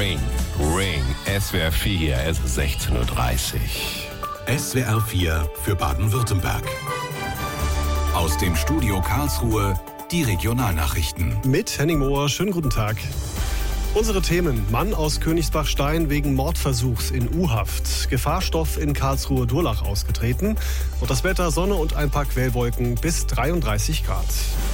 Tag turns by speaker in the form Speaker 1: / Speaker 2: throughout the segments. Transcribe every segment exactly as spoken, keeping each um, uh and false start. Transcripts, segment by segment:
Speaker 1: Ring, Ring, S W R vier, es ist sechzehn Uhr dreißig.
Speaker 2: S W R vier für Baden-Württemberg. Aus dem Studio Karlsruhe die Regionalnachrichten.
Speaker 3: Mit Henning Mohr, schönen guten Tag. Unsere Themen: Mann aus Königsbach-Stein wegen Mordversuchs in U-Haft, Gefahrstoff in Karlsruhe-Durlach ausgetreten und das Wetter: Sonne und ein paar Quellwolken bis dreiunddreißig Grad.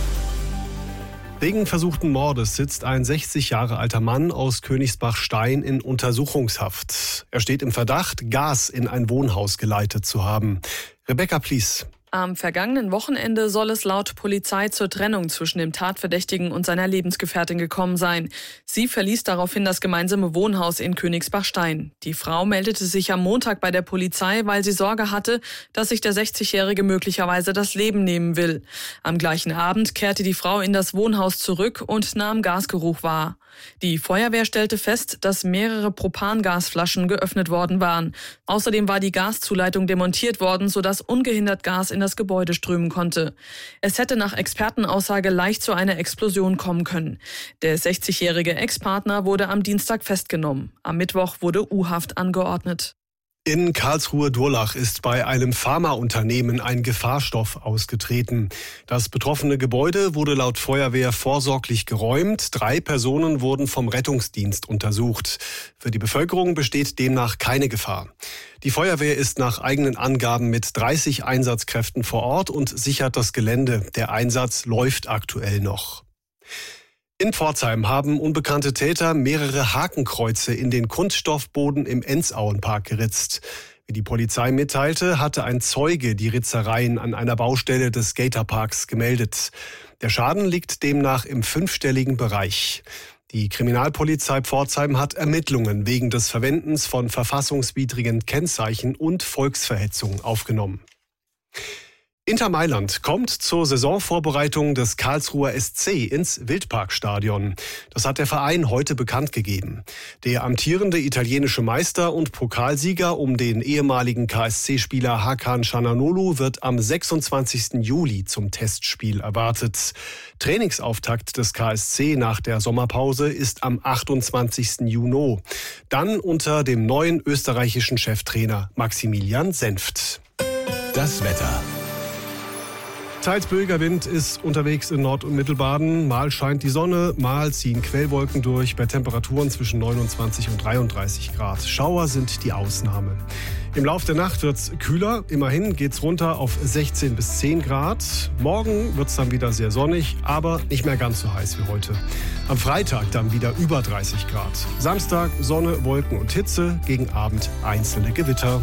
Speaker 3: Wegen versuchten Mordes sitzt ein sechzig Jahre alter Mann aus Königsbach-Stein in Untersuchungshaft. Er steht im Verdacht, Gas in ein Wohnhaus geleitet zu haben. Rebecca Plies.
Speaker 4: Am vergangenen Wochenende soll es laut Polizei zur Trennung zwischen dem Tatverdächtigen und seiner Lebensgefährtin gekommen sein. Sie verließ daraufhin das gemeinsame Wohnhaus in Königsbach-Stein. Die Frau meldete sich am Montag bei der Polizei, weil sie Sorge hatte, dass sich der sechzigjährige möglicherweise das Leben nehmen will. Am gleichen Abend kehrte die Frau in das Wohnhaus zurück und nahm Gasgeruch wahr. Die Feuerwehr stellte fest, dass mehrere Propangasflaschen geöffnet worden waren. Außerdem war die Gaszuleitung demontiert worden, sodass ungehindert Gas in das Gebäude strömen konnte. Es hätte nach Expertenaussage leicht zu einer Explosion kommen können. Der sechzigjährige Ex-Partner wurde am Dienstag festgenommen. Am Mittwoch wurde U-Haft angeordnet.
Speaker 3: In Karlsruhe-Durlach ist bei einem Pharmaunternehmen ein Gefahrstoff ausgetreten. Das betroffene Gebäude wurde laut Feuerwehr vorsorglich geräumt. Drei Personen wurden vom Rettungsdienst untersucht. Für die Bevölkerung besteht demnach keine Gefahr. Die Feuerwehr ist nach eigenen Angaben mit dreißig Einsatzkräften vor Ort und sichert das Gelände. Der Einsatz läuft aktuell noch. In Pforzheim haben unbekannte Täter mehrere Hakenkreuze in den Kunststoffboden im Enzauenpark geritzt. Wie die Polizei mitteilte, hatte ein Zeuge die Ritzereien an einer Baustelle des Skaterparks gemeldet. Der Schaden liegt demnach im fünfstelligen Bereich. Die Kriminalpolizei Pforzheim hat Ermittlungen wegen des Verwendens von verfassungswidrigen Kennzeichen und Volksverhetzung aufgenommen. Inter Mailand kommt zur Saisonvorbereitung des Karlsruher S C ins Wildparkstadion. Das hat der Verein heute bekannt gegeben. Der amtierende italienische Meister und Pokalsieger um den ehemaligen K S C-Spieler Hakan Çalhanoğlu wird am sechsundzwanzigsten Juli zum Testspiel erwartet. Trainingsauftakt des K S C nach der Sommerpause ist am achtundzwanzigsten Juni. Dann unter dem neuen österreichischen Cheftrainer Maximilian Senft.
Speaker 2: Das Wetter.
Speaker 3: Teils böiger Wind ist unterwegs in Nord- und Mittelbaden. Mal scheint die Sonne, mal ziehen Quellwolken durch bei Temperaturen zwischen neunundzwanzig und dreiunddreißig Grad. Schauer sind die Ausnahme. Im Laufe der Nacht wird's kühler. Immerhin geht's runter auf sechzehn bis zehn Grad. Morgen wird's dann wieder sehr sonnig, aber nicht mehr ganz so heiß wie heute. Am Freitag dann wieder über dreißig Grad. Samstag Sonne, Wolken und Hitze, gegen Abend einzelne Gewitter.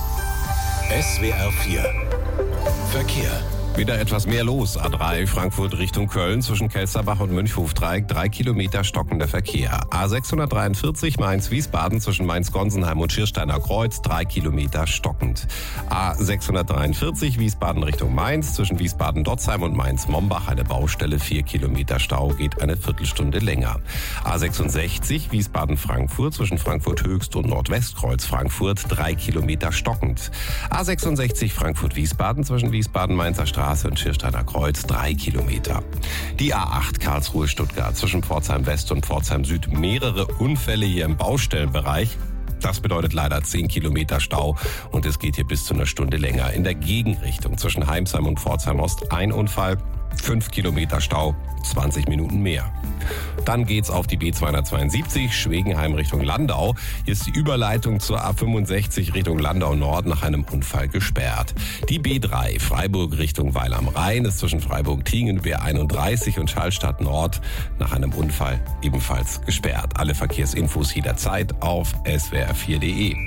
Speaker 2: S W R vier Verkehr.
Speaker 1: Wieder etwas mehr los. A drei Frankfurt Richtung Köln zwischen Kelsterbach und Münchhofdreieck. Drei Kilometer stockender Verkehr. A sechshundertdreiundvierzig Mainz-Wiesbaden zwischen Mainz-Gonsenheim und Schiersteiner Kreuz. Drei Kilometer stockend. A sechshundertdreiundvierzig Wiesbaden Richtung Mainz zwischen Wiesbaden-Dotzheim und Mainz-Mombach. Eine Baustelle. Vier Kilometer Stau, geht eine Viertelstunde länger. A sechsundsechzig Wiesbaden-Frankfurt zwischen Frankfurt-Höchst und Nordwestkreuz Frankfurt. Drei Kilometer stockend. A sechsundsechzig Frankfurt-Wiesbaden zwischen Wiesbaden-Mainzer Straße und Schiersteiner Kreuz, drei Kilometer. Die A acht Karlsruhe-Stuttgart zwischen Pforzheim West und Pforzheim Süd. Mehrere Unfälle hier im Baustellenbereich. Das bedeutet leider zehn Kilometer Stau und es geht hier bis zu einer Stunde länger. In der Gegenrichtung zwischen Heimsheim und Pforzheim Ost ein Unfall, fünf Kilometer Stau, zwanzig Minuten mehr. Dann geht's auf die B zweihundertzweiundsiebzig Schwegenheim Richtung Landau. Hier ist die Überleitung zur A fünfundsechzig Richtung Landau Nord nach einem Unfall gesperrt. Die B drei Freiburg Richtung Weil am Rhein ist zwischen Freiburg-Tingen B einunddreißig und Schallstadt Nord nach einem Unfall ebenfalls gesperrt. Alle Verkehrsinfos jederzeit auf s w r vier punkt d e.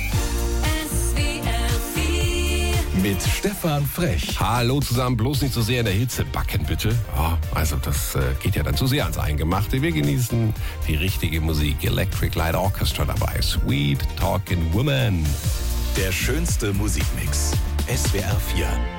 Speaker 2: Mit Stefan Frech.
Speaker 1: Hallo zusammen, bloß nicht so sehr in der Hitze backen, bitte. Oh, also das äh, geht ja dann zu sehr ans Eingemachte. Wir genießen die richtige Musik. Electric Light Orchestra dabei. Sweet Talking Woman.
Speaker 2: Der schönste Musikmix. S W R vier.